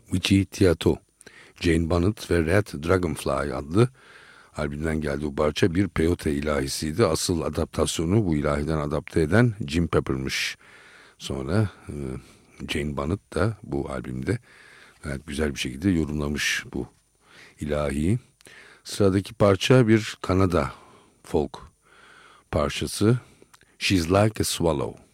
Witchy Theato, Jane Bonnet ve Red Dragonfly adlı albümden geldi bu parça. Bir peyote ilahisiydi. Asıl adaptasyonu bu ilahiden adapte eden Jim Pepper'mış. Sonra Jane Bonnet da bu albümde gayet güzel bir şekilde yorumlamış bu ilahiyi. Sıradaki parça bir Kanada folk parçası. She's Like a Swallow.